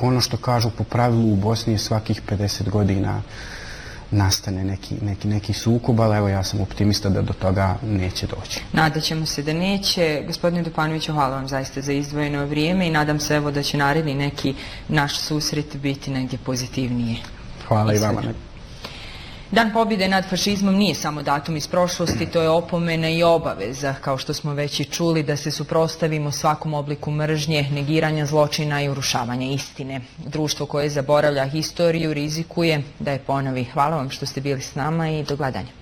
ipak ono što kažu po pravilu u Bosni je svakih 50 godina nastane neki sukob, ali evo ja sam optimista da do toga neće doći. Nadat ćemo se da neće. Gospodine Dupanoviću, hvala vam zaista za izdvojeno vrijeme i nadam se evo da će naredni neki naš susret biti negdje pozitivnije. Hvala i vama. Dan pobjede nad fašizmom nije samo datum iz prošlosti, to je opomena i obaveza, kao što smo već i čuli, da se suprotstavimo svakom obliku mržnje, negiranja zločina i urušavanja istine. Društvo koje zaboravlja historiju rizikuje da je ponovi. Hvala vam što ste bili s nama i do gledanja.